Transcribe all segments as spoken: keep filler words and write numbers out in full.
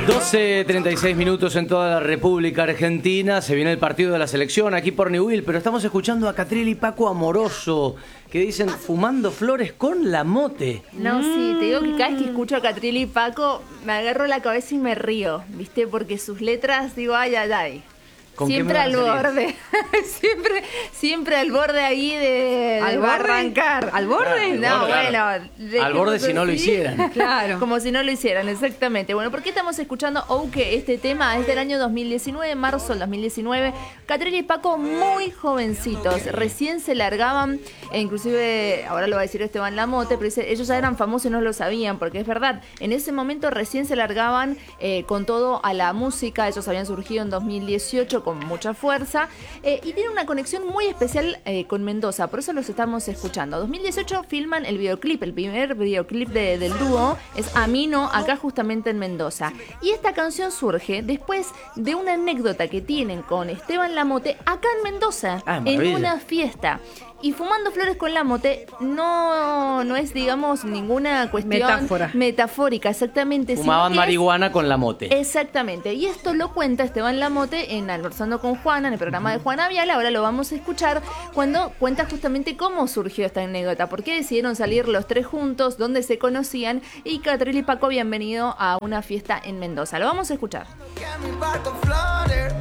doce treinta y seis minutos en toda la República Argentina. Se viene el partido de la selección aquí por Newell, pero estamos escuchando a Catriel y Paco Amoroso, que dicen fumando flores con la mote. No, sí, te digo que cada vez que escucho a Catriel y Paco me agarro la cabeza y me río, ¿viste? Porque sus letras, digo, ay, ay, ay. Siempre al borde, siempre, siempre al borde ahí de, de arrancar. ¿Al borde? No, Claro. bueno. Al borde si no lo hicieran. Claro. Como si no lo hicieran, exactamente. Bueno, ¿por qué estamos escuchando Ouke? Este tema es del año dos mil diecinueve, marzo del dos mil diecinueve. Catriel y Paco muy jovencitos, recién se largaban, e inclusive, ahora lo va a decir Esteban Lamote, pero dice, ellos ya eran famosos y no lo sabían, porque es verdad, en ese momento recién se largaban eh, con todo a la música. Ellos habían surgido en dos mil dieciocho con mucha fuerza, eh, y tienen una conexión muy especial eh, con Mendoza, por eso los estamos escuchando. dos mil dieciocho filman el videoclip, el primer videoclip de, del dúo es Amino, acá justamente en Mendoza. Y esta canción surge después de una anécdota que tienen con Esteban Lamote acá en Mendoza, Ah, en maravilla. una fiesta. Y fumando flores con Lamote no, no es, digamos, ninguna cuestión Metáfora. metafórica, exactamente. sino Fumaban que es- marihuana con la mote. Exactamente, y esto lo cuenta Esteban Lamote en Almorzando con Juana, en el programa de Juana Vial. Ahora lo vamos a escuchar cuando cuenta justamente cómo surgió esta anécdota, por qué decidieron salir los tres juntos, dónde se conocían, y Catriel y Paco habían venido a una fiesta en Mendoza. Lo vamos a escuchar. Que mi barco flores,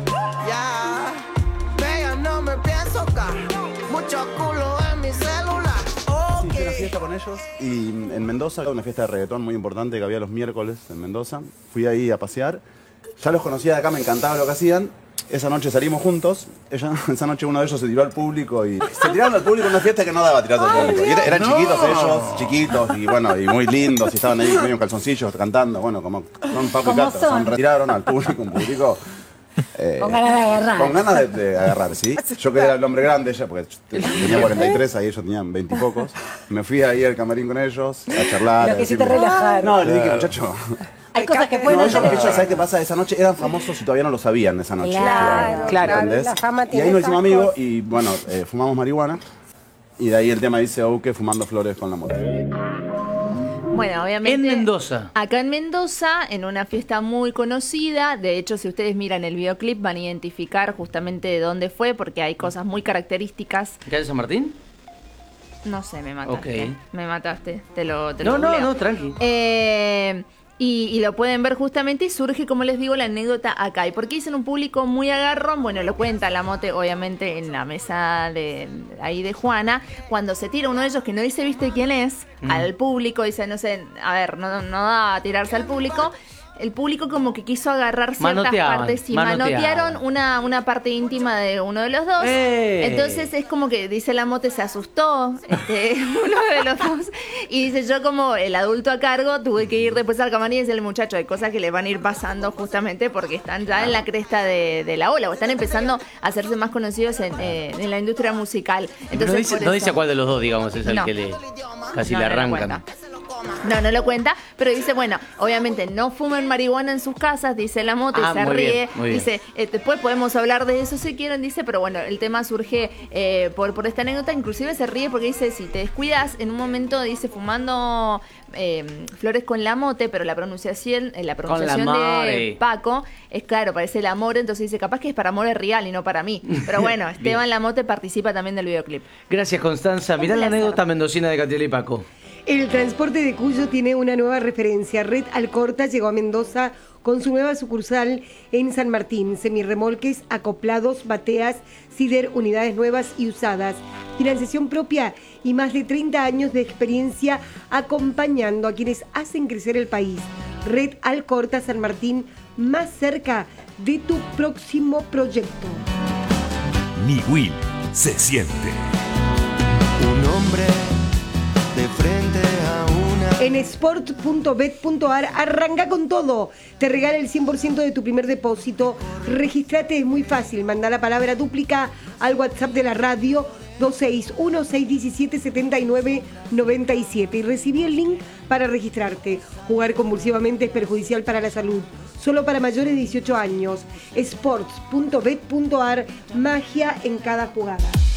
ya. Bella, no me pienso caer. Mucho culo en mi celular. Sí, hice una fiesta con ellos y en Mendoza, una fiesta de reggaetón muy importante que había los miércoles en Mendoza. Fui ahí a pasear. Ya los conocía de acá, me encantaba lo que hacían. Esa noche salimos juntos. Ella, esa noche uno de ellos se tiró al público y se tiraron al público en una fiesta que no daba tirarse al público. Y era- eran chiquitos ellos, chiquitos y bueno, y muy lindos. Y estaban ahí medio en calzoncillos cantando. Bueno, como son Paco y Como Cata. son. Se retiraron al público, un público. eh, Con ganas de agarrar. Con ganas de, de agarrar, sí. Yo que era el hombre grande, ella, porque tenía cuarenta y tres, ahí ellos tenían veinte y pocos. Me fui ahí al camarín con ellos, a charlar. Lo a que hiciste decirme- relajar. No, le dije, muchacho. Hay cosas que pueden No, ellos, hacer. ellos, ¿sabes qué pasa? Esa noche eran famosos y todavía no lo sabían esa noche. Claro, claro. ¿Entendés? La fama Y tiene ahí nos hicimos esas amigos cosas. y bueno, eh, fumamos marihuana. Y de ahí el tema dice, oh, que fumando flores con la moto. Bueno, obviamente. En Mendoza. Acá en Mendoza, en una fiesta muy conocida. De hecho, si ustedes miran el videoclip, van a identificar justamente de dónde fue, porque hay cosas muy características. ¿Qué hace San Martín? No sé, me mataste. Ok. Me mataste. Te lo, te lo No, no, googleo. no, tranqui. Eh, y, y lo pueden ver justamente y surge, como les digo, la anécdota acá. ¿Y por qué dicen un público muy agarrón? Bueno, lo cuenta Lamote, obviamente, en la mesa de ahí de Juana. Cuando se tira uno de ellos que no dice, viste quién es, Mm. al público, dice, no sé, a ver, no, no da a tirarse al público. El público como que quiso agarrar ciertas Manoteaban, partes y manoteaban. manotearon una, una parte íntima de uno de los dos. ¡Eh! Entonces es como que dice Lamote, se asustó este, uno de los dos, y dice, yo como el adulto a cargo tuve que ir después al camarín y decirle, muchacho, hay cosas que le van a ir pasando justamente porque están ya en la cresta de, de la ola, o están empezando a hacerse más conocidos en, eh, en la industria musical. Entonces, no dice, por no eso- dice a cuál de los dos, digamos, es el No. que le casi No, le no lo arrancan. cuenta. No, no lo cuenta, pero dice, bueno, obviamente no fumen marihuana en sus casas, dice Lamote, Ah, se muy ríe, bien, muy bien. dice, eh, después podemos hablar de eso si quieren, dice, pero bueno, el tema surge eh, por, por esta anécdota, inclusive se ríe porque dice, si te descuidas, en un momento dice, fumando eh, flores con Lamote, pero la pronunciación, eh, la pronunciación de Lamore. Paco es claro, parece el amor, entonces dice, capaz que es para Amor Real y no para mí, pero bueno, Esteban Lamote participa también del videoclip. Gracias, Constanza. Mirá Un la placer. anécdota mendocina de Catriel y Paco. El transporte de Cuyo tiene una nueva referencia. Red Alcorta llegó a Mendoza con su nueva sucursal en San Martín. Semirremolques, acoplados, bateas, cider, unidades nuevas y usadas. Financiación propia y más de treinta años de experiencia acompañando a quienes hacen crecer el país. Red Alcorta San Martín, más cerca de tu próximo proyecto. Newell se siente. Un hombre de frente a una. En sport punto bet punto ar arranca con todo. Te regala el cien por ciento de tu primer depósito. Regístrate, es muy fácil. Manda la palabra dúplica al WhatsApp de la radio dos seis uno, seis uno siete, siete nueve nueve siete y recibí el link para registrarte. Jugar convulsivamente es perjudicial para la salud. Solo para mayores de dieciocho años. sports punto bet punto ar, magia en cada jugada.